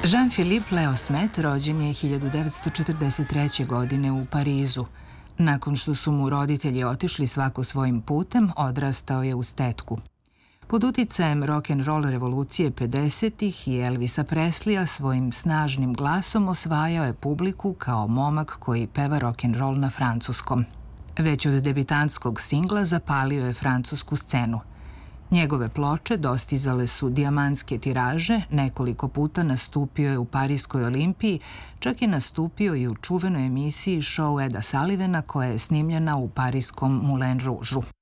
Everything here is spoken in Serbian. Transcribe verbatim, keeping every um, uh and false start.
Jean-Philippe Leo Smet rođen je hiljadu devetsto četrdeset treće. godine u Parizu. Nakon što su mu roditelji otišli svako svojim putem, odrastao je uz tetku. Pod uticajem rock'n'roll revolucije pedesetih i Elvisa Presleya svojim snažnim glasom osvajao je publiku kao momak koji peva rock'n'roll na francuskom. Već od debitantskog singla zapalio je francusku scenu. Njegove ploče dostizale su dijamantske tiraže, nekoliko puta nastupio je u Pariskoj olimpiji, čak je nastupio i u čuvenoj emisiji Show Eda Sullivana koja je snimljena u pariskom Moulin Rouge-u.